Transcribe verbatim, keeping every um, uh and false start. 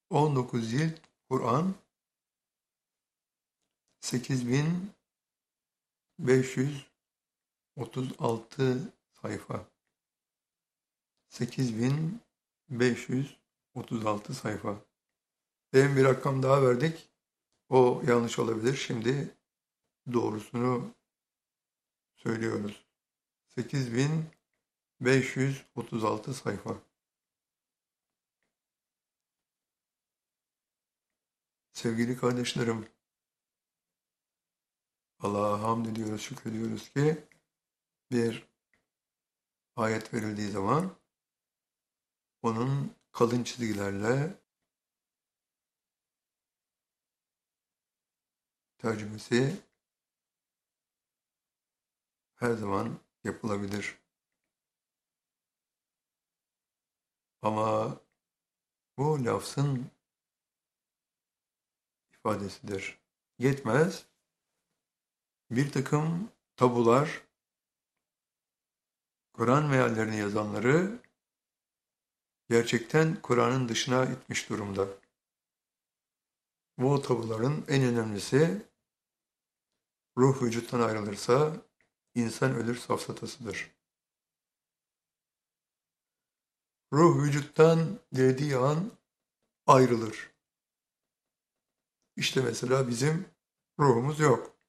on dokuz cilt Kur'an, sekiz bin beş yüz otuz altı sayfa. sekiz bin beş yüz otuz altı sayfa. Demin bir rakam daha verdik. O yanlış olabilir. Şimdi doğrusunu söylüyoruz. sekiz bin beş yüz otuz altı sayfa. Sevgili kardeşlerim, Allah'a hamd ediyoruz, şükrediyoruz ki bir ayet verildiği zaman onun kalın çizgilerle tercümesi her zaman yapılabilir. Ama bu lafzın ifadesidir. Yetmez. Bir takım tabular, Kur'an meallerini yazanları gerçekten Kur'an'ın dışına itmiş durumda. Bu tabuların en önemlisi ruh vücuttan ayrılırsa insan ölür safsatasıdır. Ruh vücuttan dilediği an ayrılır. İşte mesela bizim ruhumuz yok.